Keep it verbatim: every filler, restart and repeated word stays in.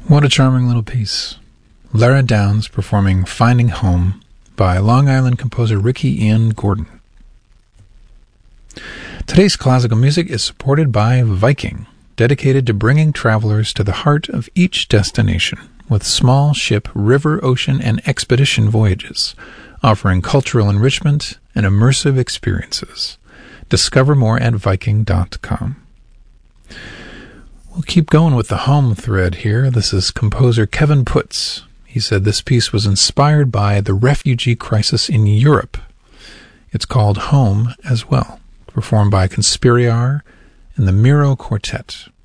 What a charming little piece. Lara Downs performing Finding Home by Long Island composer Ricky Ian Gordon. Today's classical music is supported by Viking, dedicated to bringing travelers to the heart of each destination with small ship, river, ocean, and expedition voyages, offering cultural enrichment and immersive experiences. Discover more at Viking dot com. We'll keep going with the home thread here. This is composer Kevin Putz. He said this piece was inspired by the refugee crisis in Europe. It's called Home as well, performed by Conspiriar and the Miro Quartet.